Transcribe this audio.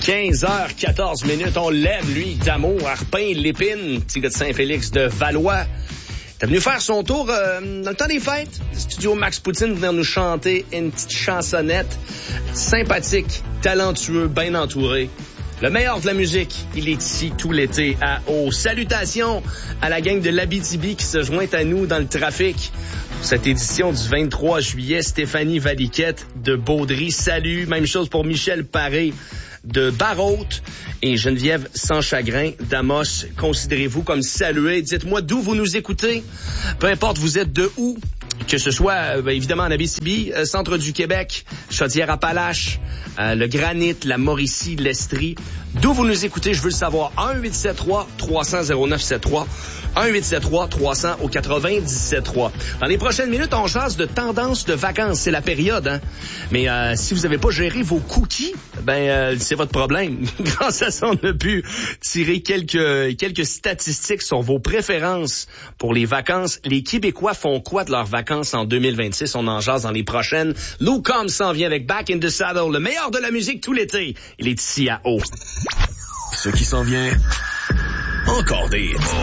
15h14, on l'aime, lui, d'amour, Arpin, Lépine, petit gars de Saint-Félix de Valois. T'es venu faire son tour dans le temps des fêtes. Studio Max Poutine venir nous chanter une petite chansonnette. Sympathique, talentueux, bien entouré. Le meilleur de la musique, il est ici tout l'été à Eau. Salutations à la gang de l'Abitibi qui se joint à nous dans le trafic. Pour cette édition du 23 juillet, Stéphanie Valiquette de Baudry. Salut, même chose pour Michel Paré de Barraute et Geneviève Sans Chagrin d'Amos. Considérez-vous comme salués. Dites-moi d'où vous nous écoutez. Peu importe vous êtes de où, que ce soit évidemment en Abitibi, centre du Québec, Chaudière-Appalaches, le Granit, la Mauricie, l'Estrie. D'où vous nous écoutez, je veux le savoir. 1-873-300-0973. 1-873-300 au 97.3. Dans les prochaines minutes, on jase de tendances de vacances. C'est la période, hein. Mais si vous n'avez pas géré vos cookies, c'est votre problème. Grâce à ça, on a pu tirer quelques statistiques sur vos préférences pour les vacances. Les Québécois font quoi de leurs vacances en 2026? On en jase dans les prochaines. Lou Combs s'en vient avec Back in the Saddle, le meilleur de la musique tout l'été. Il est ici à Eau. Ce qui s'en vient, encore des